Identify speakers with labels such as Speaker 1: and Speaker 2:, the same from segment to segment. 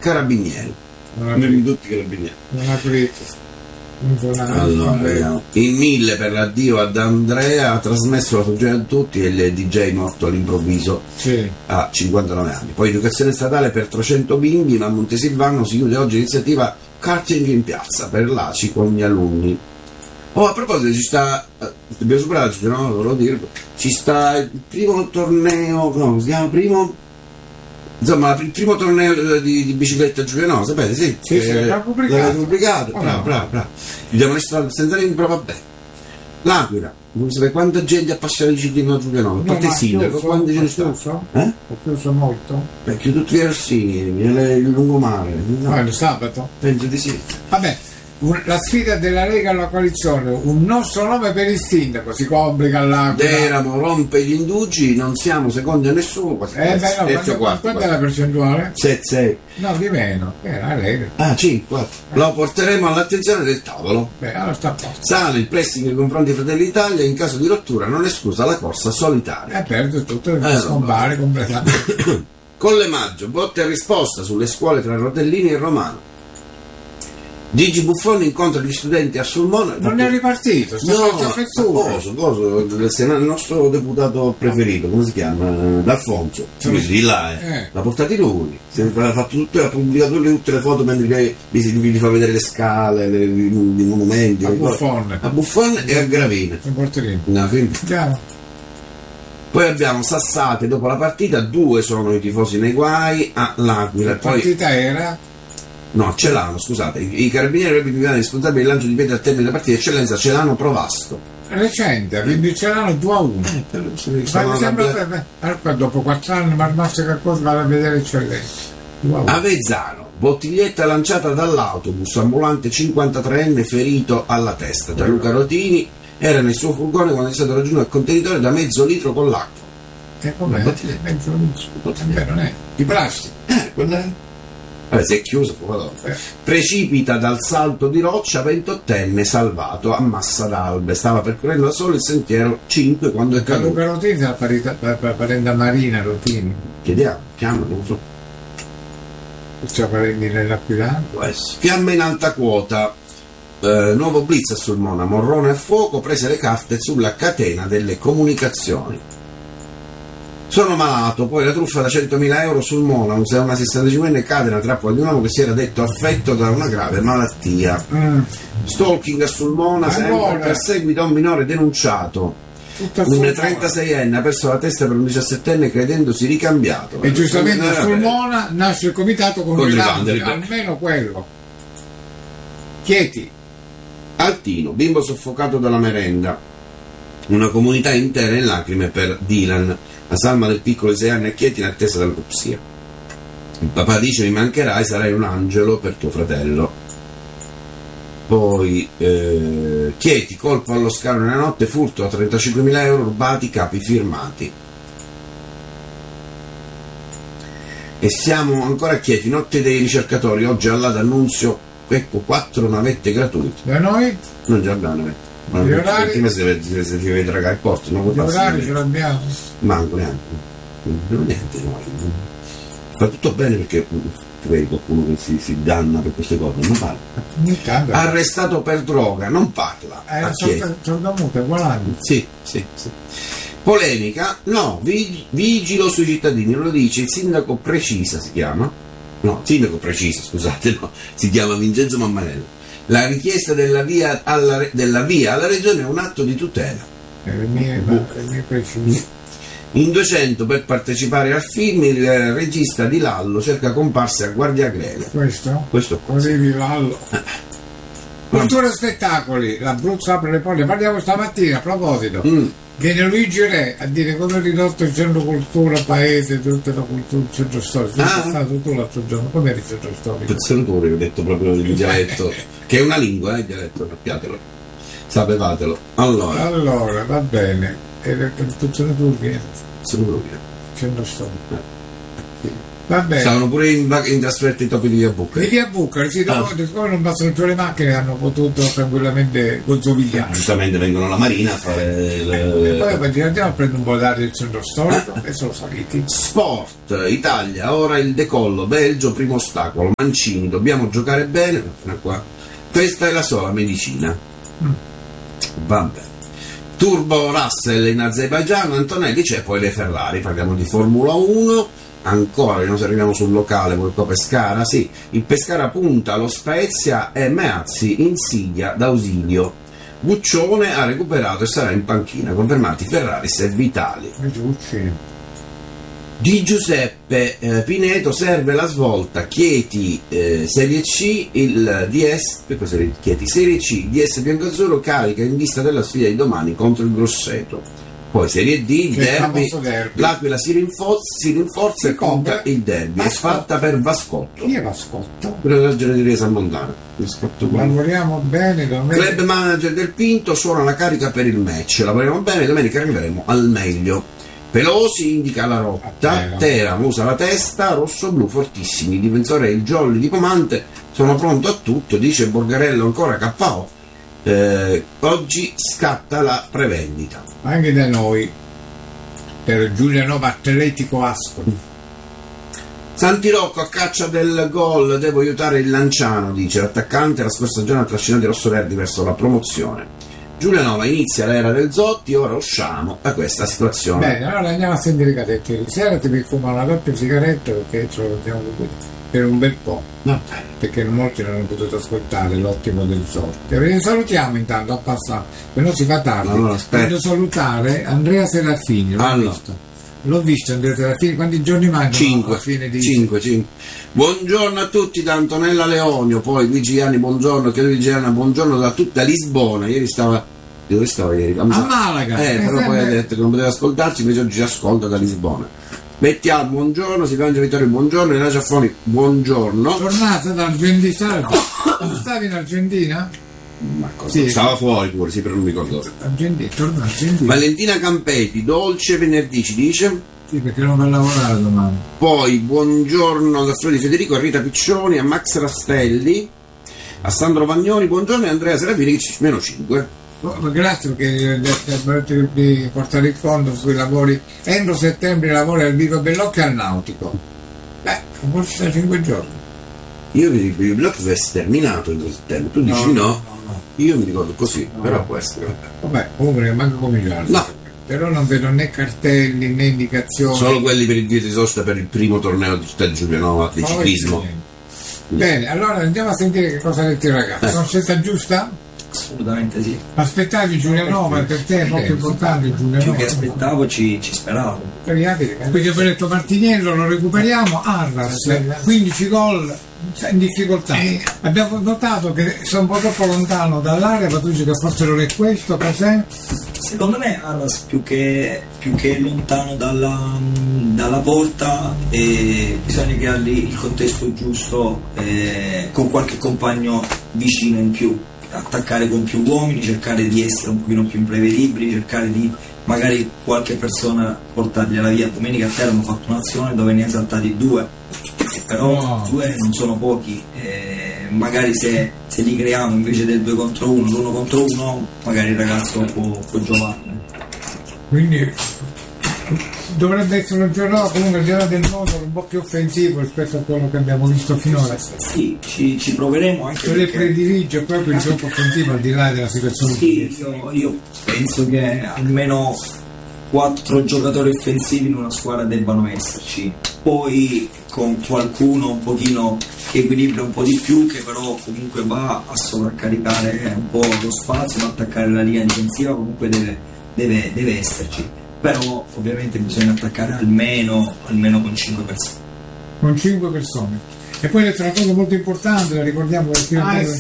Speaker 1: carabinieri. Tutti carabinieri.
Speaker 2: Non aprite.
Speaker 1: Allora, in 1000 per l'addio ad Andrea, ha trasmesso la suggerenza a tutti e il DJ morto all'improvviso a 59 anni. Poi educazione statale per 300 bimbi, ma a Montesilvano si chiude oggi l'iniziativa karting in piazza per l'ACI con gli alunni. A proposito, ci sta, dobbiamo superare, no? Volevo dirlo, ci sta il primo torneo, come si chiama primo? Insomma, il primo torneo di bicicletta Giuliano, sapete? Sì,
Speaker 2: l'avete
Speaker 1: pubblicato. Bravo. Vediamo le strade senza limbo, vabbè. L'Aquila, non sapete quanta gente appassionata di ciclismo a Giuliano, a parte il sindaco, quanti ce ne sta?
Speaker 2: Ho chiuso molto?
Speaker 1: Perché tutti gli Orsini, il lungomare.
Speaker 2: Il sabato?
Speaker 1: Penso di sì.
Speaker 2: Vabbè. La sfida della Lega alla coalizione, un nostro nome per il sindaco, si complica all'Aquila.
Speaker 1: Teramo rompe gli indugi, non siamo secondi a nessuno. Quanto
Speaker 2: è la percentuale?
Speaker 1: 7-6.
Speaker 2: No, di meno, era la Lega.
Speaker 1: 5-4. Lo porteremo all'attenzione del tavolo.
Speaker 2: Allora sta a posto.
Speaker 1: Sale il pressing nei confronti di Fratelli d'Italia, in caso di rottura non è esclusa la corsa solitaria.
Speaker 2: Perde tutto, scompare completamente.
Speaker 1: Colle Maggio, botte e risposta sulle scuole tra Rotellini e Romano. Gigi Buffon incontra gli studenti a Sulmona.
Speaker 2: Non è ripartito,
Speaker 1: il nostro deputato preferito, come si chiama? D'Alfonso. Di là, l'ha portato lui. Ha fatto tutto, ha pubblicato tutte le foto mentre vi fa vedere le scale, i monumenti.
Speaker 2: A
Speaker 1: Buffon e a Gravina. Poi abbiamo Sassate dopo la partita, 2 sono i tifosi nei guai all'Aquila.
Speaker 2: La partita era?
Speaker 1: No, Celano, scusate, i carabinieri repubblicani responsabili del lancio di pietre al termine della partita, eccellenza Celano Provasto.
Speaker 2: Recente, quindi Celano 2-1. Dopo 4 anni, ma il nostro qualcosa vale a vedere eccellenza.
Speaker 1: Avezzano, bottiglietta lanciata dall'autobus, ambulante 53enne ferito alla testa. Gianluca Rotini era nel suo furgone quando è stato raggiunto il contenitore da mezzo litro con l'acqua.
Speaker 2: Com'è? Mezzo litro? Non è di plastica.
Speaker 1: Si è chiuso. Precipita dal salto di roccia, 28enne salvato a Massa d'Albe. Stava percorrendo da solo il sentiero 5 quando è caduto.
Speaker 2: Luca Rotini è la parenda Marina Rotini.
Speaker 1: Chiediamo, non so.
Speaker 2: C'è parenti nell'Aquilano.
Speaker 1: Fiamme in alta quota. Nuovo blitz a Sulmona. Morrone a fuoco, prese le carte sulla catena delle comunicazioni. Sono malato, poi la truffa da 100.000 euro sul Mona, una 65enne cade nella trappola di un uomo che si era detto affetto da una grave malattia. Stalking a Sulmona, sempre perseguita a un minore denunciato. Un 36enne ha perso la testa per un 17enne credendosi ricambiato.
Speaker 2: E giustamente a Sulmona nasce il comitato con i almeno quello. Chieti.
Speaker 1: Altino, bimbo soffocato dalla merenda. Una comunità intera in lacrime per Dylan. La salma del piccolo di 6 anni a Chieti in attesa dell'autopsia. Il papà dice: mi mancherai, sarai un angelo per tuo fratello. Poi Chieti, colpo allo scalo nella notte, furto a 35.000 euro, rubati, capi firmati. E siamo ancora a Chieti, notte dei ricercatori, oggi all'Ada Annunzio, ecco 4 navette gratuite.
Speaker 2: Da noi?
Speaker 1: Non già abbiamo navette.
Speaker 2: Gli orari?
Speaker 1: Se ti vede tragare il posto, non
Speaker 2: gli orari ce l'abbiamo?
Speaker 1: Manco neanche. Non niente, no. Fa tutto bene perché vedi qualcuno che si danna per queste cose, non parla. Arrestato per droga, non parla.
Speaker 2: Sordomuto, è volante.
Speaker 1: Sì. Polemica, no, vigilo sui cittadini, lo dice il sindaco Precisa, si chiama? No, sindaco Precisa, scusate, no, si chiama Vincenzo Mammarello. La richiesta della via alla regione è un atto di tutela.
Speaker 2: Le mie precise.
Speaker 1: In 200 per partecipare al film il regista di Lallo cerca comparse a Guardiagrele. Questo qua.
Speaker 2: Così Lallo. Cultura e spettacoli, l'Abruzzo apre le porte. Parliamo stamattina a proposito. Viene Luigi Re a dire come è ridotto il centro cultura paese, tutta la cultura, il centro storico. Sei stato tu l'altro giorno, come eri il centro storico?
Speaker 1: Pezzatore, ho detto proprio il dialetto, che è una lingua, il dialetto, sappiatelo, sapevatelo.
Speaker 2: Allora, va bene. E il pezzatore che è?
Speaker 1: Centro storico. Stavano pure in trasferta i topi di Via Bucca.
Speaker 2: Di Via Bucca, sì, siccome non bastano più le macchine, hanno potuto tranquillamente consomigliare.
Speaker 1: Giustamente vengono alla marina a fare
Speaker 2: e poi andiamo a prendere un po' d'aria del centro storico e sono saliti.
Speaker 1: Sport, Italia, ora il decollo, Belgio, primo ostacolo, Mancini, dobbiamo giocare bene, fino a qua. Questa è la sola medicina. Vabbè. Turbo Russell in Azerbaijan, Antonelli, c'è poi le Ferrari, parliamo di Formula 1, ancora non arriviamo sul locale, poi Pescara, sì, il Pescara punta allo Spezia e Meazzi insidia d'ausilio. Guccione ha recuperato e sarà in panchina, confermati Ferraris e Vitali. Di Giuseppe Pineto serve la svolta Chieti Serie C, il DS Chieti Serie C, DS biancazzurro carica in vista della sfida di domani contro il Grosseto. Poi Serie D, il derby, l'Aquila si rinforza e conta il derby. È fatta per Vascotto.
Speaker 2: Chi è Vascotto?
Speaker 1: Quello della Gelateria San Montano.
Speaker 2: Lavoriamo bene.
Speaker 1: Club manager del Pinto suona la carica per il match. Lavoriamo bene, domenica arriveremo al meglio. Pelosi indica la rotta, Teram usa la testa, rosso-blu fortissimi, difensore il Jolly di Pomante, sono pronto a tutto, dice Borgarello ancora KO, oggi scatta la prevendita.
Speaker 2: Anche da noi, per Giulianova Atletico Ascoli.
Speaker 1: Santirocco a caccia del gol, devo aiutare il Lanciano, dice l'attaccante, la scorsa stagione ha trascinato i rossoverdi verso la promozione. Giulianova inizia l'era del Zotti, ora usciamo da questa situazione.
Speaker 2: Bene, allora andiamo a sentire i cadetti di sera, ti fumare una doppia sigaretta perché ce lo vediamo per un bel po'. No, perché molti non hanno potuto ascoltare l'ottimo del Zotti. E salutiamo intanto a passare, per non si fa tardi. Voglio salutare Andrea Serafini, l'ho visto Andrea Serafini, quanti giorni mancano?
Speaker 1: 5. Buongiorno a tutti da Antonella Leonio, poi Luigi Gianni, buongiorno, chiedo Luigi Gianni, buongiorno da tutta Lisbona. Ieri dove stava ieri?
Speaker 2: A Malaga.
Speaker 1: Però poi ha detto che non poteva ascoltarci, invece oggi ci ascolta da Lisbona. Bettial, buongiorno, Silvangelo Vittorio, buongiorno, Elena Ciaffoni, buongiorno.
Speaker 2: Tornata dall'Argentina, stavi in Argentina?
Speaker 1: Sì. Stava fuori pure, sì, però non mi ricordo.
Speaker 2: Torna Argentina.
Speaker 1: Valentina Campetti, dolce venerdì ci dice.
Speaker 2: Sì, perché non va a lavorare domani.
Speaker 1: Poi buongiorno da Storia di Federico, a Rita Piccioni, a Max Rastelli, a Sandro Vagnoni, buongiorno e Andrea Serafini, meno 5.
Speaker 2: Grazie perché di portare il fondo sui lavori. Entro settembre lavori al Vivo Bellocchio e al Nautico. Forse sta 5 giorni.
Speaker 1: Io mi dico, il blocco deve essere terminato in settembre, tu dici no? Io mi ricordo così, però può essere.
Speaker 2: Vabbè, comunque manca cominciare.
Speaker 1: No.
Speaker 2: Però non vedo né cartelli né indicazioni.
Speaker 1: Solo quelli per il dia di sosta per il primo torneo di città Giulianova di ciclismo.
Speaker 2: Bene, allora andiamo a sentire che cosa ha detto il ragazzo. Sono scelta giusta?
Speaker 3: Assolutamente sì.
Speaker 2: Aspettavi Giulianova, per te è molto importante Giulianova.
Speaker 3: Più che aspettavo ci speravo.
Speaker 2: Quindi ho detto Martiniello lo recuperiamo, Arras 15 gol in difficoltà. Abbiamo notato che sono un po' troppo lontano dall'area, ma tu dici che forse non è questo, cos'è?
Speaker 3: Secondo me Arras più che lontano dalla porta, bisogna che ha lì il contesto giusto, con qualche compagno vicino in più, attaccare con più uomini, cercare di essere un pochino più imprevedibili, cercare di magari qualche persona portargliela via. Domenica a terra hanno fatto un'azione dove ne ha saltati 2, però 2 non sono pochi, magari se li creiamo invece del 2 contro 1, l'1 contro 1, magari il ragazzo può giovarne.
Speaker 2: Quindi dovrebbe essere un giorno comunque il giorno del modo un po' più offensivo rispetto a quello che abbiamo visto finora.
Speaker 3: Sì, ci proveremo anche
Speaker 2: perché predilige proprio il gioco offensivo al di là della situazione.
Speaker 3: Sì, io penso che almeno 4 giocatori offensivi in una squadra debbano esserci, poi con qualcuno un pochino che equilibra un po' di più, che però comunque va a sovraccaricare un po' lo spazio, va a attaccare la linea difensiva, comunque deve esserci. Però ovviamente bisogna attaccare almeno con 5 persone.
Speaker 2: Con 5 persone. E poi detto una cosa molto importante, la ricordiamo perché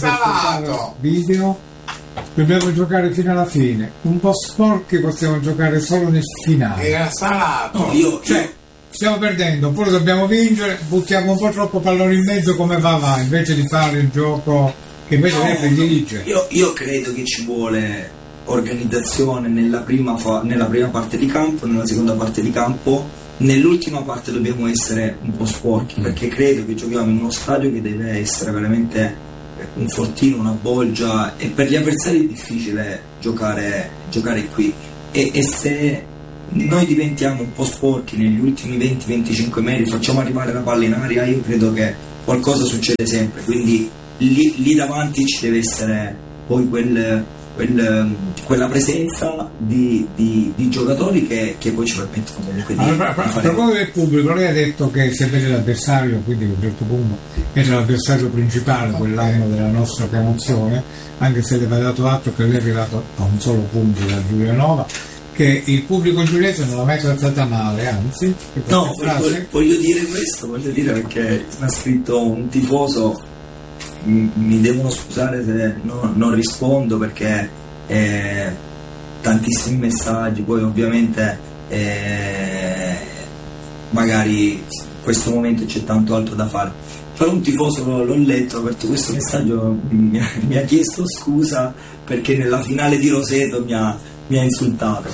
Speaker 2: video, dobbiamo giocare fino alla fine. Un po' sporchi possiamo giocare solo nel finale.
Speaker 1: Era salato.
Speaker 2: Stiamo perdendo, oppure dobbiamo vincere, buttiamo un po' troppo pallone in mezzo come va, invece di fare il gioco che invece deve predilige.
Speaker 3: Io credo che ci vuole organizzazione nella prima parte di campo, nella seconda parte di campo nell'ultima parte dobbiamo essere un po' sporchi, perché credo che giochiamo in uno stadio che deve essere veramente un fortino, una bolgia, e per gli avversari è difficile giocare qui, e se noi diventiamo un po' sporchi negli ultimi 20-25 metri, facciamo arrivare la palla in aria, io credo che qualcosa succede sempre, quindi lì davanti ci deve essere poi quella presenza di giocatori che poi ci permettono comunque di
Speaker 2: a proposito del pubblico, lei ha detto che se vede l'avversario, quindi a un certo punto era l'avversario principale quell'anno della nostra promozione, anche se le va dato atto che lei è arrivato a un solo punto da Giulianova, che il pubblico giuliese non l'ha mai trattata male, anzi.
Speaker 3: No, voglio dire questo, perché mi ha scritto un tifoso, mi devono scusare se non rispondo, perché tantissimi messaggi, poi ovviamente magari in questo momento c'è tanto altro da fare, però un tifoso l'ho letto, perché questo messaggio mi ha chiesto scusa perché nella finale di Roseto mi ha insultato,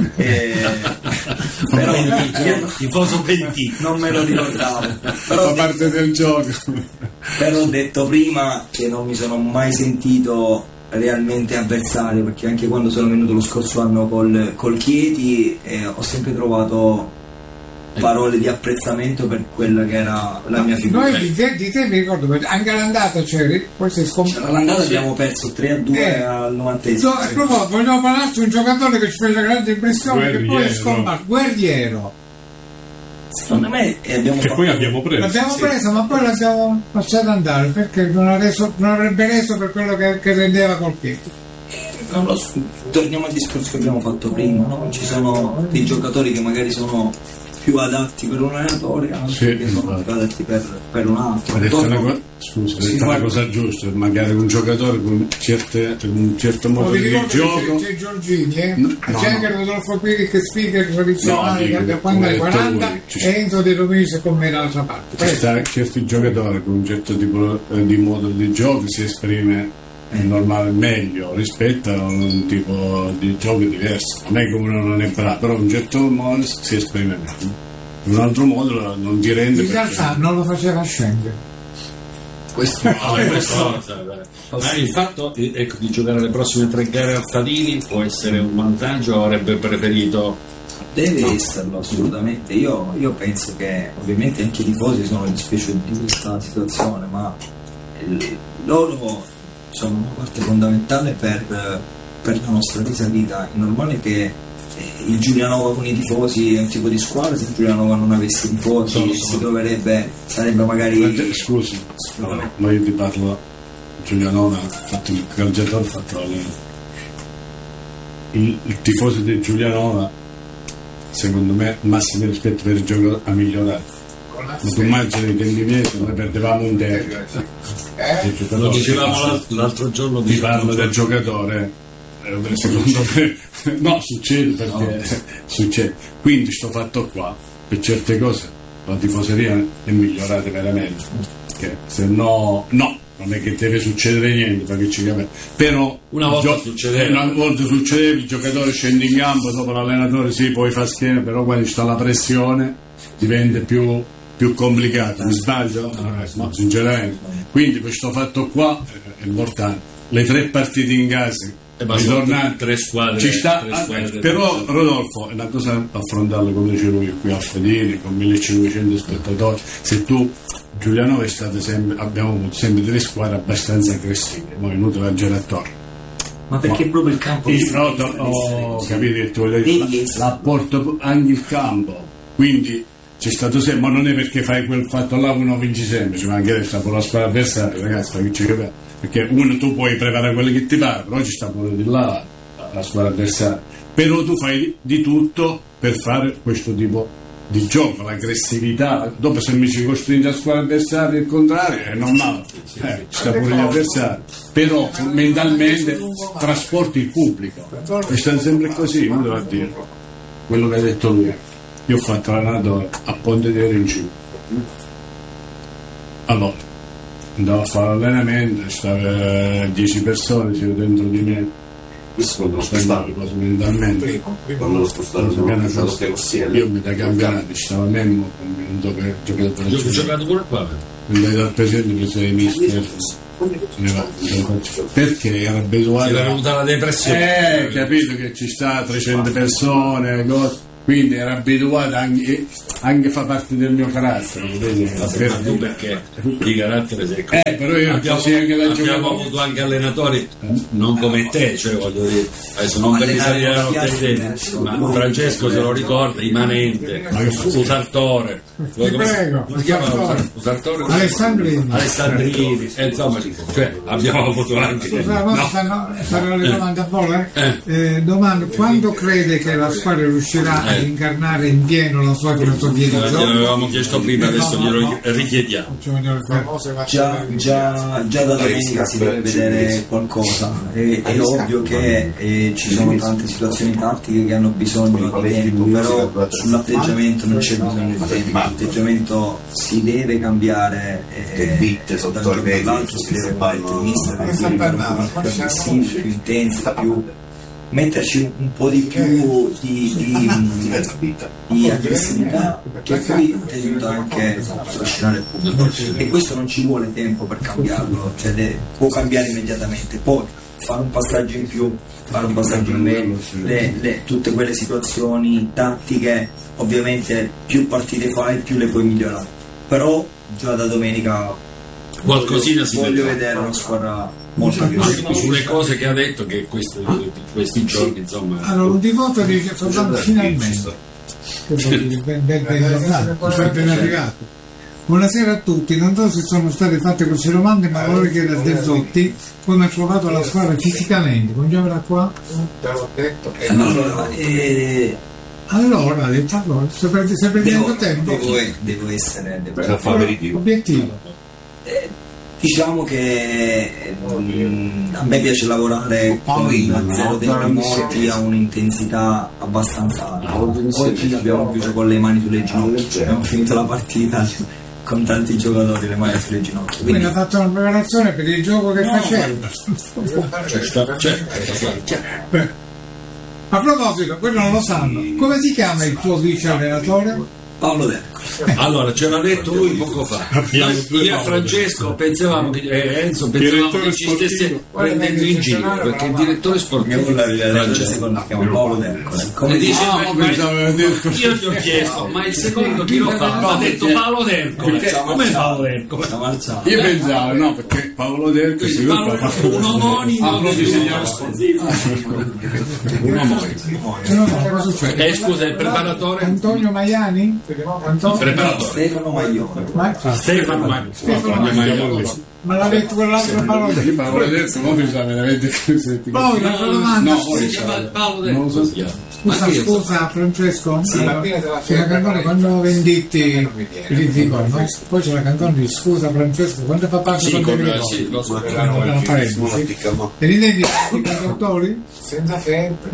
Speaker 3: però
Speaker 4: tifoso pentito,
Speaker 3: non me lo ricordavo,
Speaker 2: però fa parte del gioco.
Speaker 3: Però ho detto prima che non mi sono mai sentito realmente avversario, perché anche quando sono venuto lo scorso anno col Chieti ho sempre trovato parole di apprezzamento per quella che era la mia figura.
Speaker 2: Noi di te mi ricordo, anche all'andata c'eri, poi sei scomparso.
Speaker 3: All'andata abbiamo perso 3-2 al 90esimo.
Speaker 2: Vogliamo parlare di un giocatore che ci fece grande impressione, che poi è scomparso, Guerriero.
Speaker 3: Secondo me
Speaker 4: l'abbiamo preso.
Speaker 2: L'abbiamo preso, ma poi l'abbiamo lasciato andare perché non avrebbe reso per quello che rendeva col Chieti.
Speaker 3: Non lo so, torniamo al discorso che abbiamo fatto prima, no? Ci sono dei giocatori che magari sono più adatti per un allenatore, altri che sono più adatti per un altro.
Speaker 4: Ha detto una cosa giusta, magari un giocatore con un certo modo di gioco.
Speaker 2: C'è Giorgini, c'è anche Rodolfo Piri che spiega che tradizionale quando hai 40 e Enzo De Domenico con me dall'altra parte.
Speaker 4: Ci sta certi giocatori con un certo tipo di modo di gioco si esprime normale meglio rispetto a un tipo di gioco diverso. Non è che uno non è bravo, però in un certo modo si esprime meglio, in un altro modo non ti rende.
Speaker 2: In realtà non lo faceva scendere.
Speaker 3: Questo
Speaker 4: il fatto di giocare le prossime 3 gare alzatini può essere un vantaggio o avrebbe preferito?
Speaker 3: Deve esserlo assolutamente. Io penso che ovviamente anche i tifosi sono dispiaciuti di questa situazione, ma loro sono una parte fondamentale per la nostra risalita. È normale che il Giulianova con i tifosi è un tipo di squadra, se il Giulianova non avesse tifosi sarebbe magari.
Speaker 4: Scusi, ma io ti parlo. Giulianova ha fatto il calciatore, ha fatto il tifoso di Giulianova, secondo me massimo rispetto per il gioco a migliorare. Ma tu immagini che in mese noi perdevamo un derby. Lo dicevamo l'altro giorno, ti parlo del giocatore, secondo me no, succede perché succede. Quindi sto fatto qua, per certe cose la tifoseria è migliorata veramente, che se no non è che deve succedere niente, perché ci capiamo. Però una volta succedeva, il giocatore scende in campo, dopo l'allenatore poi fa schema, però quando sta la pressione diventa più complicato. Mi sbaglio? No, sinceramente. Quindi questo fatto qua è importante. Le 3 partite in casa, ritornare 3 squadre,
Speaker 2: ci sta,
Speaker 4: 3 squadre,
Speaker 2: però Rodolfo è una cosa affrontarla come dicevo io qui a Fedini con 1500 spettatori. Se tu Giulianova è stato abbiamo avuto sempre 3 squadre abbastanza aggressive, noi inutile agire attorno.
Speaker 3: Ma perché proprio il campo?
Speaker 2: Capito? L'apporto anche il campo, quindi c'è stato sempre, ma non è perché fai quel fatto là uno vinci sempre, ci manca sta con la squadra avversaria, ragazzi, perché uno tu puoi preparare quello che ti pare, però ci sta pure di là la squadra avversaria, però tu fai di tutto per fare questo tipo di gioco, l'aggressività. Dopo se mi ci costringe la squadra avversaria il contrario è normale, ci sta pure gli avversari, però mentalmente trasporti il pubblico e stanno sempre così, non devo dire quello che ha detto lui. Io ho fatto l'allenatore a Ponte di Origiù, allora andavo a fare l'allenamento, stavano 10 persone, c'ero dentro di me,
Speaker 5: questo quando lo spostavi
Speaker 4: mentalmente
Speaker 5: quando lo spostavi
Speaker 4: io mi da campionati stava Memmo convinto che
Speaker 6: ho giocato pure qua
Speaker 4: andai dal presidente preso dei mister perché era abituato
Speaker 6: era venuta la depressione
Speaker 4: capito che ci sta 300 persone quindi era abituato anche fa parte del mio carattere
Speaker 6: tu perché di carattere sei
Speaker 4: però io
Speaker 6: abbiamo avuto anche allenatori non come te, cioè voglio dire adesso non per risalire ma Francesco se lo ricorda, immanente Usartore
Speaker 2: come si chiama?
Speaker 6: Usartore
Speaker 2: Alessandrini
Speaker 6: insomma cioè abbiamo avuto anche
Speaker 2: sarà le domande a voi domanda quando crede che la squadra riuscirà a incarnare in pieno la sua filosofia di gioco?
Speaker 6: L'avevamo chiesto prima, adesso glielo richiediamo.
Speaker 3: Già da domenica si deve vedere qualcosa. È ovvio che ci sono tante situazioni tattiche che hanno bisogno di tempo, però sull'atteggiamento non c'è bisogno di tempo. L'atteggiamento si deve cambiare da un giorno all'altro, si deve fare il mister più intensa, più metterci un po' di più di aggressività che poi ti aiuta anche a trascinare il pubblico e questo non ci vuole tempo per cambiarlo, cioè può cambiare immediatamente, poi fare un passaggio in più, fare un passaggio in meno, tutte quelle situazioni tattiche ovviamente più partite fai più le puoi migliorare, però già da domenica
Speaker 6: qualcosina si
Speaker 3: voglio vedere una squadra molto
Speaker 6: sulle cose che ha detto che questi giorni insomma
Speaker 2: allora un devoto dice finalmente ben arrivato. Buonasera a tutti, non so se sono state fatte queste domande ma vorrei chiedere a Derzotti come ha trovato la squadra fisicamente, cominciamo da qua?
Speaker 3: Te l'ho detto
Speaker 2: allora sto perdendo tempo
Speaker 3: devo essere
Speaker 2: obiettivo.
Speaker 3: Diciamo che a me piace lavorare con 0 tempi morti a un'intensità abbastanza alta. Oggi abbiamo chiuso con le mani sulle ginocchia, abbiamo finito la partita con tanti giocatori le mani sulle ginocchia.
Speaker 2: Quindi ha fatto una preparazione per il gioco che faceva. A proposito, quello non lo sanno, come si chiama il tuo vice allenatore?
Speaker 3: Paolo Derco.
Speaker 6: Allora ce l'ha detto lui poco fa. Io e Francesco pensavamo che Enzo pensavamo che ci stesse prendendo in giro perché il direttore sportivo
Speaker 3: Francesco si chiama Paolo Derco.
Speaker 6: E dice, io ti ho chiesto ma il secondo chi lo fa? Ha detto Paolo Derco. Come Paolo Derco?
Speaker 4: Io pensavo perché Paolo Derco si
Speaker 6: un omonimo del direttore sportivo. Un omonimo. Scusa il preparatore
Speaker 2: Antonio Maiani?
Speaker 3: Stefano Maione.
Speaker 6: Stefano Maione.
Speaker 2: Ma l'ha detto quell'altro Paolo Derco?
Speaker 4: Paolo Derco non pensava veramente che
Speaker 2: poi la domanda
Speaker 6: Paolo Derco.
Speaker 2: Scusa Francesco, c'è la canzone quando venditti il ricordo, no? Poi c'è la canzone di scusa Francesco quando fa parte della parentesi e intendi i cantautori?
Speaker 5: Senza sempre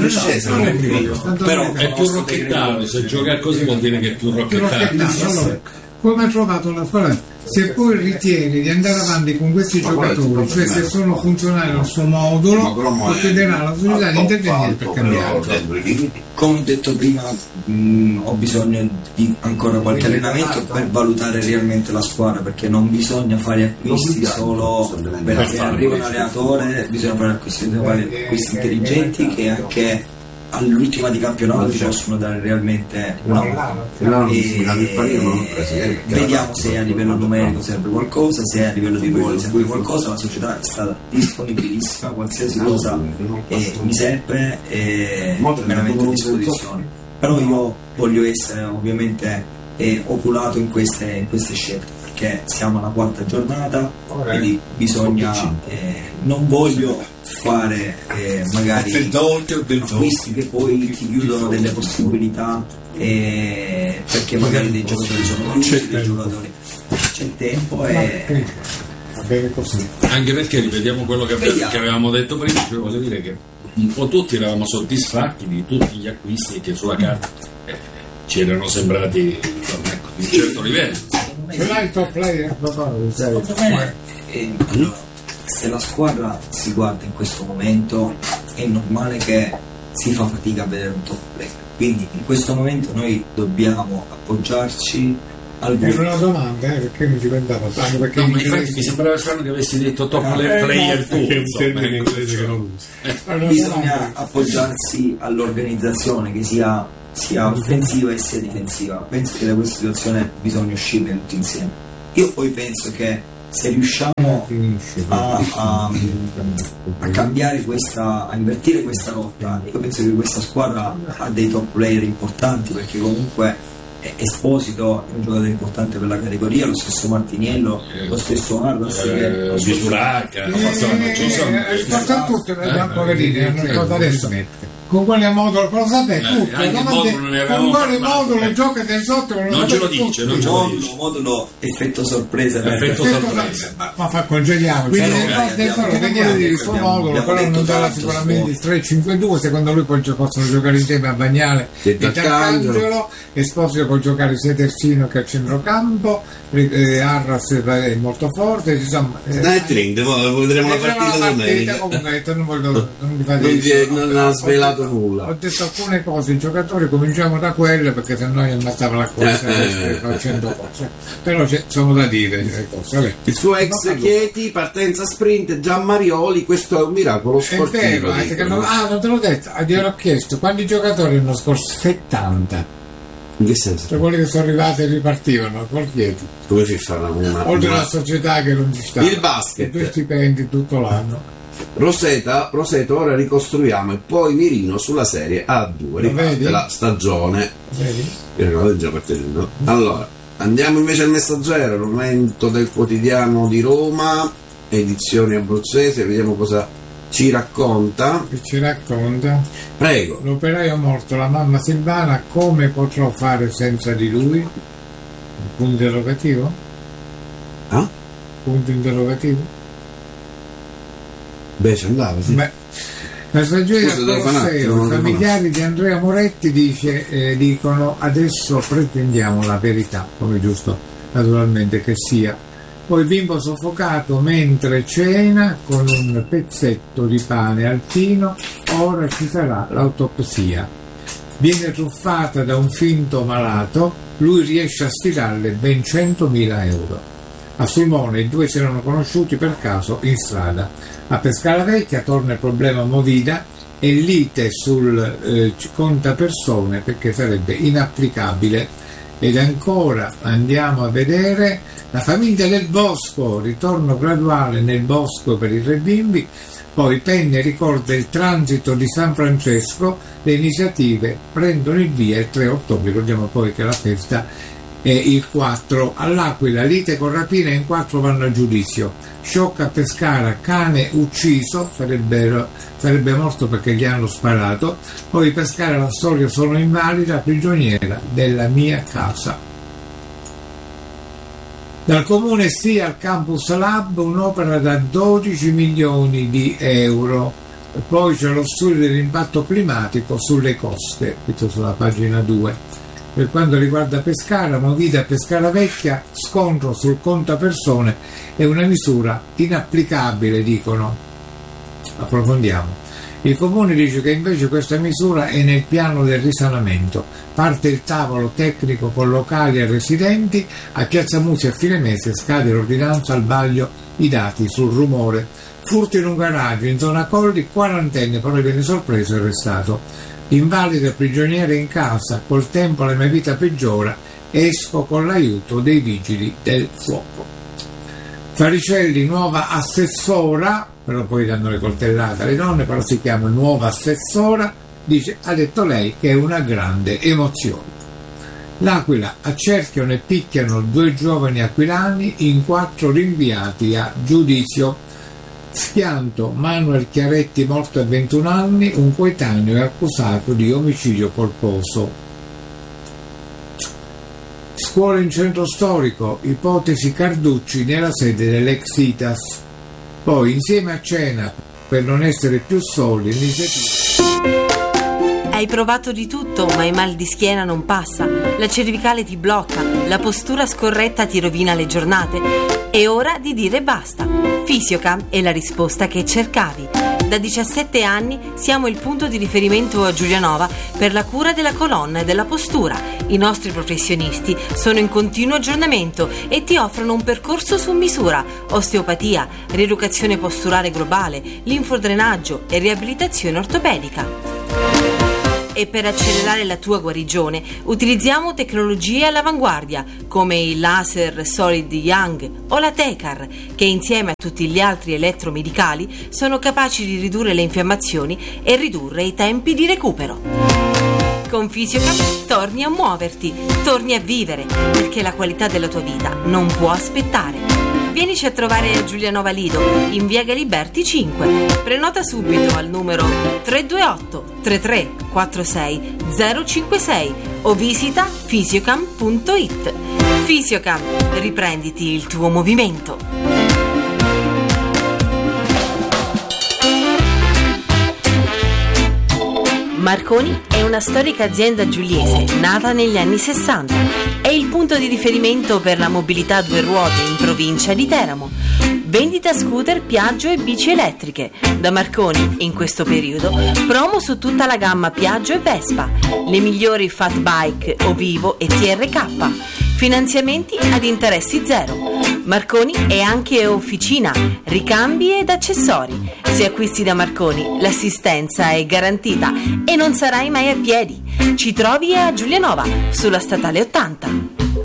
Speaker 6: però è più rocchettato, se gioca così vuol dire che è più rocchettato.
Speaker 2: Allora, come ha trovato la squadra? Se poi ritiene di andare avanti con questi giocatori, cioè se sono funzionali al suo modulo, chiederà la società di intervenire per cambiarlo.
Speaker 3: Come ho detto prima, ho bisogno di ancora qualche allenamento per valutare realmente la squadra, perché non bisogna fare acquisti solo perché arriva un allenatore, bisogna fare acquisti intelligenti che anche all'ultima di campionato ci possono dare realmente una mano. Vediamo se a livello numerico serve qualcosa, se a livello di ruoli serve qualcosa. La società è stata disponibilissima, qualsiasi cosa mi serve è veramente a disposizione, però io voglio essere ovviamente oculato in queste scelte, perché siamo alla 4ª giornata, quindi bisogna non voglio fare magari acquisti che poi ti chiudono delle possibilità perché magari dei giocatori sono chiusi, dei giocatori c'è tempo e
Speaker 6: anche perché ripetiamo quello che avevamo detto prima, cioè voglio dire che un po' tutti eravamo soddisfatti di tutti gli acquisti che sulla carta ci erano sembrati di un certo livello.
Speaker 2: Ce l'hai il top player?
Speaker 3: Allora, se la squadra si guarda in questo momento è normale che si fa fatica a vedere un top player. Quindi in questo momento noi dobbiamo appoggiarci al
Speaker 2: gruppo. Era una domanda, perché mi diventava tanto, perché
Speaker 6: no, ma infatti mi sembrava strano che avessi detto top player tu,
Speaker 4: che è un termine inglese che non usa.
Speaker 3: Bisogna appoggiarsi all'organizzazione che sia offensiva e sia difensiva. Penso che da questa situazione bisogna uscire tutti insieme. Io poi penso che se riusciamo a cambiare a invertire questa rotta, io penso che questa squadra ha dei top player importanti, perché comunque Esposito è un giocatore importante per la categoria, lo stesso Martiniello, lo stesso Ardas,
Speaker 6: Bisuracca,
Speaker 2: portano tutti adesso. Con quale modulo, lo sapete tutto, con quale modulo gioca del sotto,
Speaker 6: non ce lo dice,
Speaker 3: modulo effetto sorpresa,
Speaker 2: ma fa congeliamo, quindi il suo modulo, però non darà sicuramente il 3-5-2, secondo lui poi possono giocare insieme a Bagnale e D'Arcangelo, Esposito può giocare sia terzino che a centrocampo, Arras è molto forte, insomma
Speaker 1: vedremo la partita domenica.
Speaker 2: Comunque non
Speaker 1: ha svelato nulla.
Speaker 2: Ho detto alcune cose, i giocatori cominciamo da quelle, perché se no ammazzava la corsa facendo cose, però sono da dire le cose.
Speaker 1: Il suo ex Chieti, partenza sprint, Gianmarioli, questo è un miracolo sportivo.
Speaker 2: È vero, non te l'ho detto, gliel'ho chiesto quanti giocatori hanno scorso 70.
Speaker 1: In che senso?
Speaker 2: Cioè quelli che sono arrivati e ripartivano col Chieti.
Speaker 1: Come si fa
Speaker 2: oltre alla società che non ci sta,
Speaker 1: il basket,
Speaker 2: 2 stipendi tutto l'anno.
Speaker 1: Roseto, ora ricostruiamo e poi mirino sulla serie A2, riparte la stagione. Allora, andiamo invece al Messaggero, il momento del quotidiano di Roma, edizione abruzzese, vediamo cosa ci racconta. Prego.
Speaker 2: L'operaio morto, la mamma Silvana, come potrò fare senza di lui? Punto interrogativo? Punto interrogativo?
Speaker 1: Beh, ci andava, sì.
Speaker 2: La stagione del Colosseo, familiari di Andrea Moretti dicono adesso pretendiamo la verità, come giusto naturalmente che sia. Poi bimbo soffocato mentre cena con un pezzetto di pane alpino, ora ci sarà l'autopsia. Viene truffata da un finto malato, lui riesce a stirarle ben 100.000 euro. A Sulmone i due si erano conosciuti per caso in strada. A Pescaravecchia torna il problema Movida e lite sul contapersone, perché sarebbe inapplicabile. Ed ancora andiamo a vedere la famiglia del Bosco, ritorno graduale nel bosco per i 3 bimbi. Poi Penne ricorda il transito di San Francesco, le iniziative prendono il via il 3 ottobre, ricordiamo poi che la festa è il 4. All'Aquila, lite con rapina, in 4 vanno a giudizio. Sciocca a Pescara, cane ucciso, sarebbe morto perché gli hanno sparato. Poi Pescara, la storia sono invalida, prigioniera della mia casa. Dal comune sia al Campus Lab, un'opera da 12 milioni di euro. Poi c'è lo studio dell'impatto climatico sulle coste, questo sulla pagina 2. Per quanto riguarda Pescara, Movida Pescaravecchia, scontro sul contapersone è una misura inapplicabile, dicono. Approfondiamo. Il comune dice che invece questa misura è nel piano del risanamento. Parte il tavolo tecnico con locali e residenti, a Piazza Musi a fine mese scade l'ordinanza al vaglio i dati sul rumore. Furto in un garage in zona Colli, quarantenne, poi viene sorpreso e arrestato. Invalida prigioniere in casa, col tempo la mia vita peggiora, esco con l'aiuto dei vigili del fuoco. Faricelli, nuova assessora, però poi danno le coltellate alle donne, però si chiama nuova assessora, dice, ha detto lei che è una grande emozione. L'Aquila, accerchiano e picchiano 2 giovani aquilani, in 4 rinviati a giudizio. Schianto, Manuel Chiaretti morto a 21 anni, un coetaneo è accusato di omicidio colposo. Scuola in centro storico, ipotesi Carducci nella sede dell'ex ITAS. Poi insieme a cena, per non essere più soli, l'iniziativa.
Speaker 7: Hai provato di tutto, ma il mal di schiena non passa, la cervicale ti blocca, la postura scorretta ti rovina le giornate. È ora di dire basta. Fisiocam è la risposta che cercavi. Da 17 anni siamo il punto di riferimento a Giulianova per la cura della colonna e della postura. I nostri professionisti sono in continuo aggiornamento e ti offrono un percorso su misura: osteopatia, rieducazione posturale globale, linfodrenaggio e riabilitazione ortopedica. E per accelerare la tua guarigione utilizziamo tecnologie all'avanguardia come il laser Solid Young o la Tecar, che insieme a tutti gli altri elettromedicali sono capaci di ridurre le infiammazioni e ridurre i tempi di recupero. Con Fisiocam torni a muoverti, torni a vivere, perché la qualità della tua vita non può aspettare. Vienici a trovare a Giulianova Lido, in via Galiberti 5. Prenota subito al numero 328 33 46 056 o visita fisiocam.it. Fisiocam, riprenditi il tuo movimento. Marconi è una storica azienda giuliese nata negli anni 60. È il punto di riferimento per la mobilità a due ruote in provincia di Teramo. Vendita scooter, Piaggio e bici elettriche. Da Marconi, in questo periodo, promo su tutta la gamma Piaggio e Vespa, le migliori Fat Bike, Ovivo e TRK. Finanziamenti ad interessi zero. Marconi è anche officina, ricambi ed accessori. Se acquisti da Marconi, l'assistenza è garantita e non sarai mai a piedi. Ci trovi a Giulianova, sulla statale 80.